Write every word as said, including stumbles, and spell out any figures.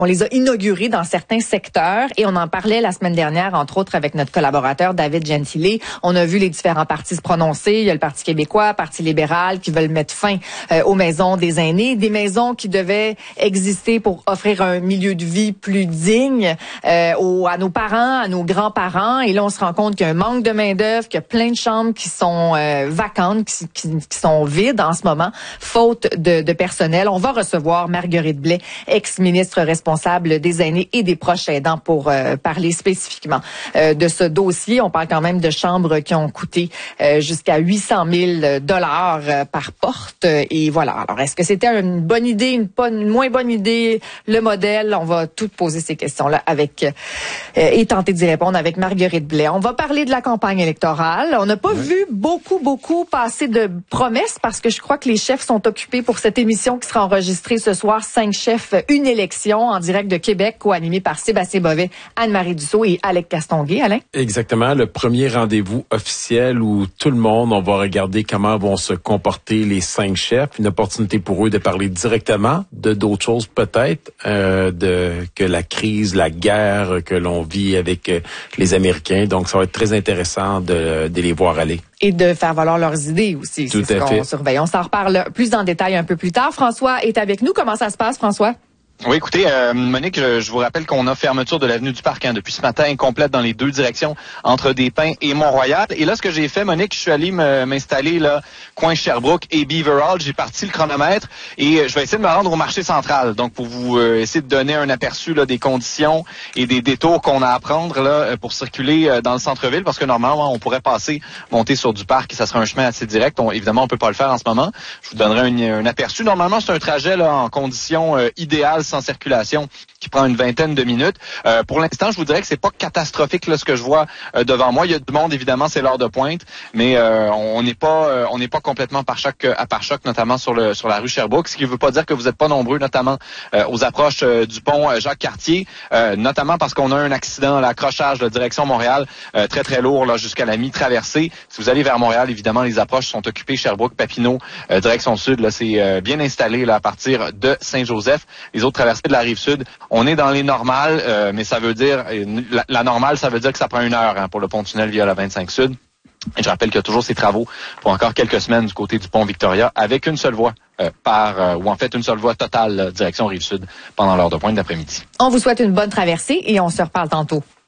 On les a inaugurés dans certains secteurs et on en parlait la semaine dernière, entre autres, avec notre collaborateur David Gentile. On a vu les différents partis se prononcer. Il y a le Parti québécois, le Parti libéral qui veulent mettre fin euh, aux maisons des aînés, des maisons qui devaient exister pour offrir un milieu de vie plus digne euh, aux, à nos parents, à nos grands-parents. Et là, on se rend compte qu'il y a un manque de main-d'œuvre, qu'il y a plein de chambres qui sont euh, vacantes, qui, qui, qui sont vides en ce moment, faute de, de personnel. On va recevoir Marguerite Blais, ex-ministre responsable responsable des aînés et des proches aidants pour euh, parler spécifiquement euh, de ce dossier. On parle quand même de chambres qui ont coûté euh, jusqu'à huit cent mille dollars euh, par porte. Et voilà. Alors, est-ce que c'était une bonne idée, une, pas, une moins bonne idée, le modèle? On va tout poser ces questions-là avec euh, et tenter d'y répondre avec Marguerite Blais. On va parler de la campagne électorale. On n'a pas oui. vu beaucoup, beaucoup passer de promesses parce que je crois que les chefs sont occupés pour cette émission qui sera enregistrée ce soir. Cinq chefs, une élection en direct de Québec, co-animé par Sébastien Bovet, Anne-Marie Dussault et Alec Castonguay. Alain? Exactement. Le premier rendez-vous officiel où tout le monde, on va regarder comment vont se comporter les cinq chefs. Une opportunité pour eux de parler directement de d'autres choses peut-être, euh, de que la crise, la guerre que l'on vit avec euh, les Américains. Donc, ça va être très intéressant de, de les voir aller. Et de faire valoir leurs idées aussi. Tout c'est à ce fait. qu'on surveille. On s'en reparle plus en détail un peu plus tard. François est avec nous. Comment ça se passe, François? Oui, écoutez, euh, Monique, je, je vous rappelle qu'on a fermeture de l'avenue du Parc hein, depuis ce matin, complète dans les deux directions, entre Des-Pins et Mont-Royal. Et là, ce que j'ai fait, Monique, je suis allé me, m'installer là, coin Sherbrooke et Beaver Hall. J'ai parti le chronomètre et je vais essayer de me rendre au marché central. Donc, pour vous euh, essayer de donner un aperçu là, des conditions et des détours qu'on a à prendre là, pour circuler euh, dans le centre-ville, parce que normalement, on pourrait passer, monter sur du parc et ça sera un chemin assez direct. On, évidemment, on peut pas le faire en ce moment. Je vous donnerai un, un aperçu. Normalement, c'est un trajet là, en conditions euh, idéales, sans circulation, qui prend une vingtaine de minutes. Euh, pour l'instant, je vous dirais que c'est pas catastrophique là, ce que je vois euh, devant moi. Il y a du monde, évidemment, c'est l'heure de pointe, mais euh, on n'est pas euh, on n'est pas complètement par choc à par choc, notamment sur le sur la rue Sherbrooke, ce qui ne veut pas dire que vous n'êtes pas nombreux, notamment euh, aux approches euh, du pont euh, Jacques-Cartier, euh, notamment parce qu'on a un accident à l'accrochage de direction Montréal, euh, très très lourd là jusqu'à la mi-traversée. Si vous allez vers Montréal, évidemment, les approches sont occupées. Sherbrooke, Papineau, euh, direction sud, là c'est euh, bien installé là à partir de Saint-Joseph. Les autres traversées de la rive sud, on est dans les normales, euh, mais ça veut dire la, la normale, ça veut dire que ça prend une heure hein, pour le pont-tunnel via la vingt-cinq sud. Et je rappelle qu'il y a toujours ces travaux pour encore quelques semaines du côté du pont Victoria avec une seule voie euh, par, euh, ou en fait une seule voie totale euh, direction rive sud pendant l'heure de pointe d'après-midi. On vous souhaite une bonne traversée et on se reparle tantôt.